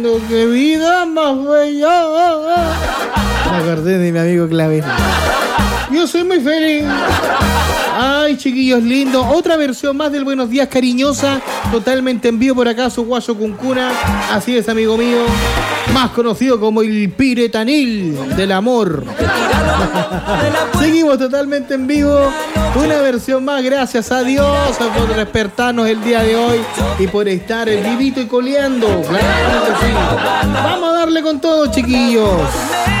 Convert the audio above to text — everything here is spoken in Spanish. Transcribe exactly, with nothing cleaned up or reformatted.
¡Qué vida más bella! Me acordé de mi amigo Clavel. Yo soy muy feliz. Ay, chiquillos lindos. Otra versión más del Buenos Días Cariñosa. Totalmente en vivo por acá, su guaso Cuncuna. Así es, amigo mío. Más conocido como el Piretanil del amor. Seguimos totalmente en vivo. Una versión más, gracias a Dios por despertarnos el día de hoy y por estar vivito y coleando. Claro que sí. Vamos a darle con todo, chiquillos.